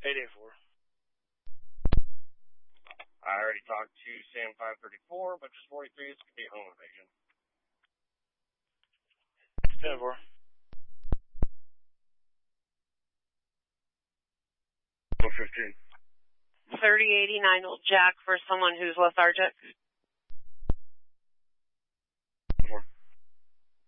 884. I already talked to Sam 534, but just 43 is complete home invasion. 10-4. 15. 3089 Old Jack for someone who's lethargic.